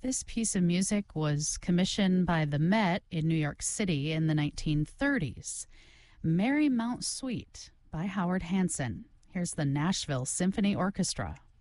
This piece of music was commissioned by the Met in New York City in the 1930s. Marymount Suite by Howard Hanson. Here's the Nashville Symphony Orchestra.